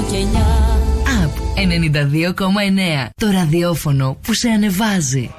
και 9. Απ 92,9. Το ραδιόφωνο που σε ανεβάζει.